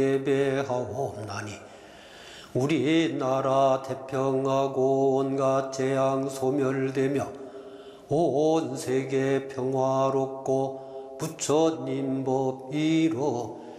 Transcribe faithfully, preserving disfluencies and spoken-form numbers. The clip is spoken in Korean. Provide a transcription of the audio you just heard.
예배하옵나니 우리나라 태평하고 온갖 재앙 소멸되며 온 세계 평화롭고 부처님 법 이루어지리이다.